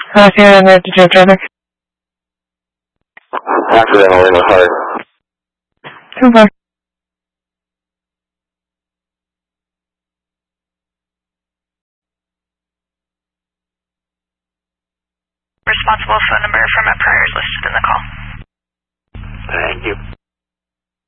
Sierra to Joe Driver. Accidental in the heart. 2-4. Responsible phone number from a prior is listed in the call. Thank you.